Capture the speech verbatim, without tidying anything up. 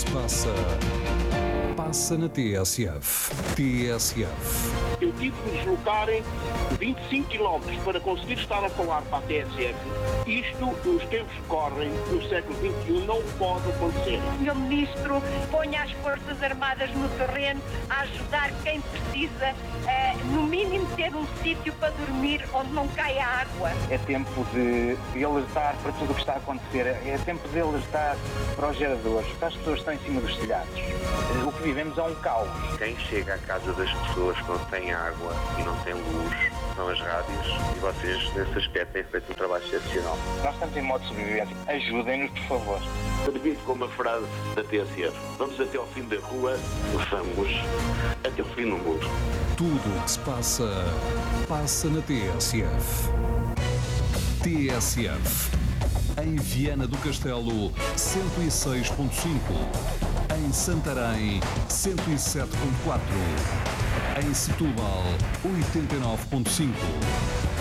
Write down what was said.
se passa, passa na T S F. T S F. Eu tive que me deslocarem vinte e cinco quilómetros para conseguir estar a falar para a T S F. Isto, os tempos que correm, no século vinte e um, não pode acontecer. senhor Ministro, ponha as Forças Armadas no terreno a ajudar quem precisa, eh, no mínimo ter um sítio para dormir onde não caia água. É tempo de, de alertar para tudo o que está a acontecer, é tempo de alertar para os geradores, para as pessoas que estão em cima dos telhados. O que vivemos é um caos. Quem chega à casa das pessoas que não têm água e não têm luz são as rádios, e vocês, nesse aspecto, têm feito um trabalho excepcional. Nós estamos em modo de sobrevivência. Ajudem-nos, por favor. Termino com uma frase da T S F. Vamos até ao fim da rua, vamos até ao fim do mundo. Tudo o que se passa, passa na T S F. T S F. Em Viana do Castelo, cento e seis ponto cinco. Em Santarém, cento e sete ponto quatro. Em Setúbal, oitenta e nove ponto cinco.